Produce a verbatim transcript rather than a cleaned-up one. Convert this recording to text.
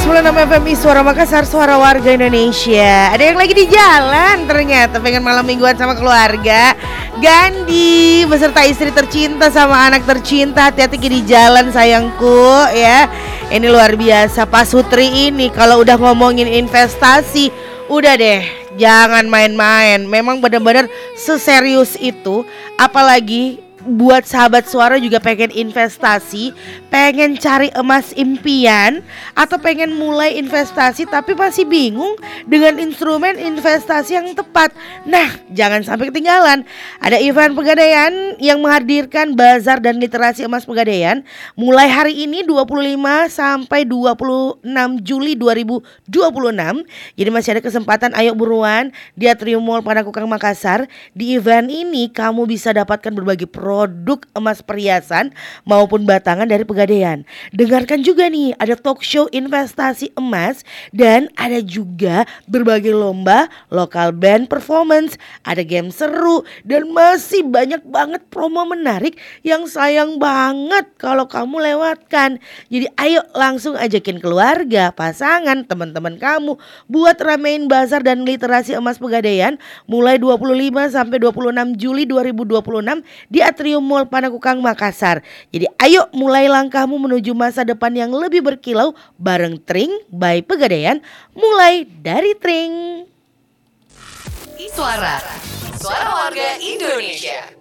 sembilan puluh enam F M I Suara Makassar, suara warga Indonesia. Ada yang lagi di jalan ternyata pengen malam mingguan sama keluarga. Gandhi beserta istri tercinta sama anak tercinta. Hati-hati di jalan sayangku ya. Ini luar biasa Pak Sutri ini kalau udah ngomongin investasi, udah deh jangan main-main. Memang benar-benar seserius itu. Apalagi buat sahabat suara juga pengen investasi, pengen cari emas impian, atau pengen mulai investasi tapi masih bingung dengan instrumen investasi yang tepat. Nah, jangan sampai ketinggalan. Ada event Pegadaian yang menghadirkan bazar dan literasi emas Pegadaian mulai hari ini dua puluh lima sampai dua puluh enam Juli dua ribu dua puluh enam. Jadi masih ada kesempatan, ayo buruan di Atrium Mall Panakukang Makassar. Di event ini kamu bisa dapatkan berbagai produk emas perhiasan maupun batangan dari Pegadaian. Dengarkan juga nih, ada talk show investasi emas dan ada juga berbagai lomba, lokal band performance, ada game seru dan masih banyak banget promo menarik yang sayang banget kalau kamu lewatkan. Jadi ayo langsung ajakin keluarga, pasangan, teman-teman kamu buat ramein bazar dan literasi emas Pegadaian mulai dua puluh lima sampai dua puluh enam Juli dua ribu dua puluh enam di Atrium Mall Panakukang Makassar. Jadi ayo mulai langkahmu menuju masa depan yang lebih berkilau bareng Tring by Pegadaian, mulai dari Tring. Suara Suara warga Indonesia.